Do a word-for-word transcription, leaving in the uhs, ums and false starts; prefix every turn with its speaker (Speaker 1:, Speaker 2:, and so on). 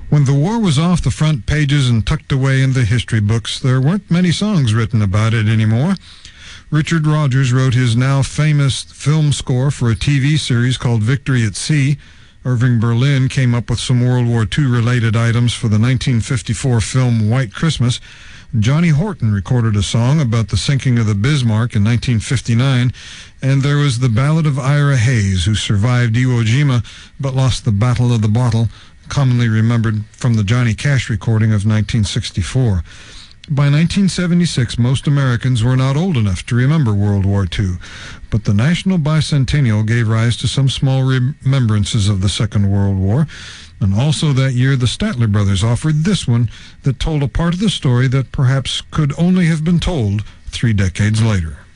Speaker 1: When the war was off the front pages and tucked away in the history books, there weren't many songs written about it anymore. Richard Rodgers wrote his now famous film score for a T V series called Victory at Sea. Irving Berlin came up with some World War Two related items for the nineteen fifty-four film White Christmas. Johnny Horton recorded a song about the sinking of the Bismarck in nineteen fifty-nine, and there was the Ballad of Ira Hayes, who survived Iwo Jima but lost the Battle of the Bottle, commonly remembered from the Johnny Cash recording of nineteen sixty-four. By nineteen seventy-six, most Americans were not old enough to remember World War Two, but the National Bicentennial gave rise to some small remembrances of the Second World War, and also that year the Statler brothers offered this one that told a part of the story that perhaps could only have been told three decades later.